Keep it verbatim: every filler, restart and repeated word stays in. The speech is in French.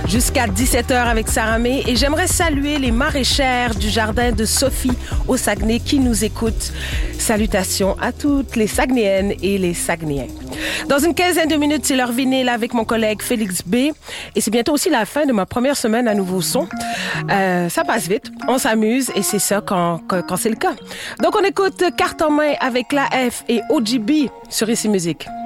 Jusqu'à dix-sept heures avec Sarah May. Et j'aimerais saluer les maraîchères du jardin de Sophie au Saguenay qui nous écoutent. Salutations à toutes les Saguenayennes et les Saguenayens. Dans une quinzaine de minutes, c'est l'heure vinyle avec mon collègue Félix B. Et c'est bientôt aussi la fin de ma première semaine à Nouveau Son. Euh, ça passe vite, on s'amuse et c'est ça quand, quand, quand c'est le cas. Donc on écoute Carte en main avec l'A F et O G B sur Ici Musique.